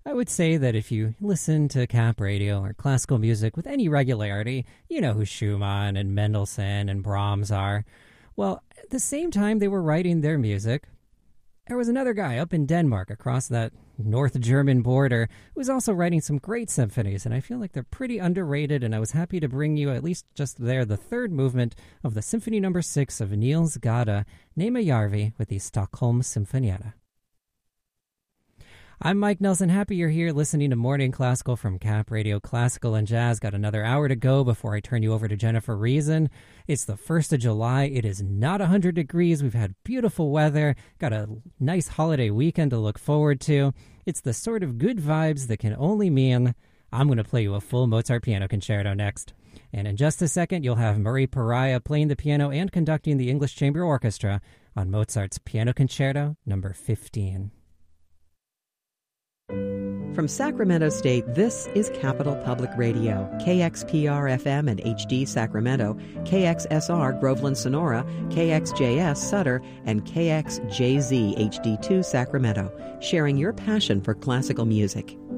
I would say that if you listen to Cap Radio or classical music with any regularity, you know who Schumann and Mendelssohn and Brahms are. Well, at the same time they were writing their music, there was another guy up in Denmark across that North German border who was also writing some great symphonies, and I feel like they're pretty underrated, and I was happy to bring you, at least just there, the third movement of the Symphony No. 6 of Niels Gade, Nema Järvi, with the Stockholm Symfonietta. I'm Mike Nelson. Happy you're here listening to Morning Classical from Cap Radio Classical and Jazz. Got another hour to go before I turn you over to Jennifer Reason. It's the 1st of July. It is not 100 degrees. We've had beautiful weather. Got a nice holiday weekend to look forward to. It's the sort of good vibes that can only mean I'm going to play you a full Mozart piano concerto next. And in just a second, you'll have Murray Pariah playing the piano and conducting the English Chamber Orchestra on Mozart's Piano Concerto No. 15. From Sacramento State, this is Capital Public Radio, KXPR-FM and HD Sacramento, KXSR Groveland Sonora, KXJS Sutter, and KXJZ HD2 Sacramento, sharing your passion for classical music.